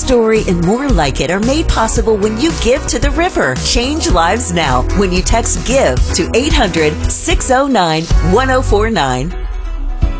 story and more like it are made possible when you give to the river. Change lives now when you text GIVE to 800-609-1049.